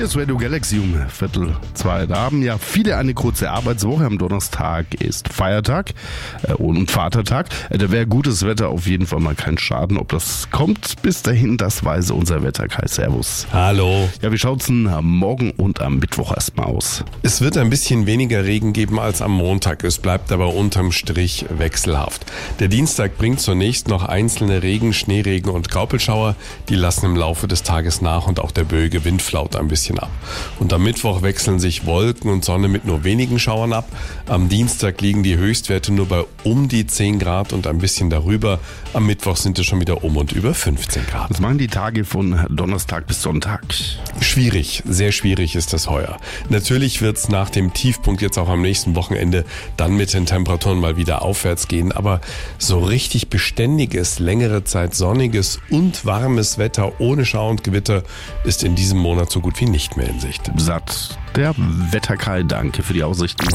ist Radio Galaxy um 1:45. Da haben ja viele eine kurze Arbeitswoche. Am Donnerstag ist Feiertag und Vatertag. Da wäre gutes Wetter auf jeden Fall mal kein Schaden. Ob das kommt, bis dahin, das weiß unser Wetterkai. Servus. Hallo. Ja, wie schaut's denn am Morgen und am Mittwoch erstmal aus? Es wird ein bisschen weniger Regen geben als am Montag. Es bleibt aber unterm Strich wechselhaft. Der Dienstag bringt zunächst noch einzelne Regen, Schneeregen und Graupelschauer. Die lassen im Laufe des Tages nach und auch der böige Wind flaut ein bisschen ab. Und am Mittwoch wechseln sich Wolken und Sonne mit nur wenigen Schauern ab. Am Dienstag liegen die Höchstwerte nur bei um die 10 Grad und ein bisschen darüber. Am Mittwoch sind es schon wieder um und über 15 Grad. Was machen die Tage von Donnerstag bis Sonntag? Schwierig, sehr schwierig ist das heuer. Natürlich wird es nach dem Tiefpunkt jetzt auch am nächsten Wochenende dann mit den Temperaturen mal wieder aufwärts gehen. Aber so richtig beständiges, längere Zeit sonniges und warmes Wetter ohne Schauer und Gewitter ist in diesem Monat so gut wie nicht mehr in Sicht. Satt. Der Wetterkai, danke für die Aussichten.